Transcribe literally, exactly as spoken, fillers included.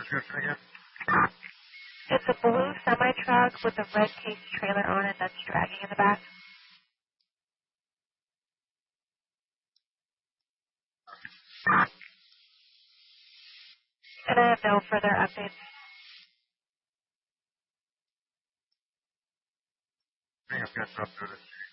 description again? It's a blue semi-truck with a red case trailer on it that's dragging in the back. And I have no further updates. I think I've got some notice.